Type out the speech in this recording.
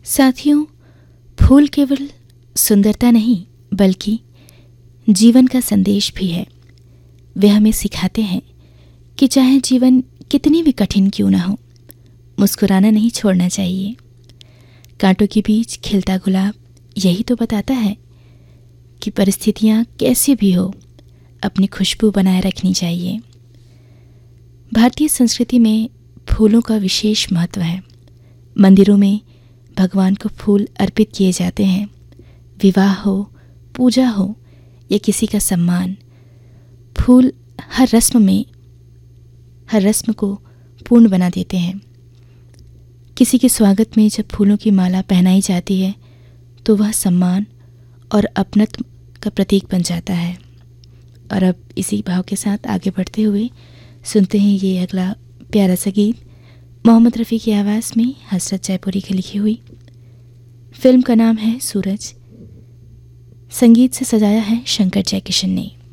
साथियों, फूल केवल सुंदरता नहीं बल्कि जीवन का संदेश भी है। वे हमें सिखाते हैं कि चाहे जीवन कितनी भी कठिन क्यों ना हो, मुस्कुराना नहीं छोड़ना चाहिए। कांटों के बीच खिलता गुलाब यही तो बताता है कि परिस्थितियाँ कैसी भी हो, अपनी खुशबू बनाए रखनी चाहिए। भारतीय संस्कृति में फूलों का विशेष महत्व है। मंदिरों में भगवान को फूल अर्पित किए जाते हैं। विवाह हो, पूजा हो या किसी का सम्मान, फूल हर रस्म को पूर्ण बना देते हैं। किसी के स्वागत में जब फूलों की माला पहनाई जाती है तो वह सम्मान और अपनत्व का प्रतीक बन जाता है। और अब इसी भाव के साथ आगे बढ़ते हुए सुनते हैं ये अगला प्यारा सा गीत मोहम्मद रफ़ी की आवाज़ में हसरत जयपुरी की लिखी हुई। फिल्म का नाम है सूरज। संगीत से सजाया है शंकर जयकिशन ने।